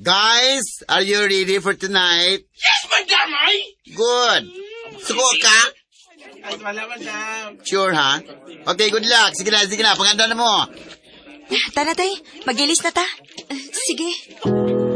Guys, are you ready for tonight? Yes, madam, ay! Good. Suko ka? Ay, wala, madam. Sure, ha? Okay, good luck. Sige na. Panganda na mo. Tara, tay. Mag-ilis na ta. Sige.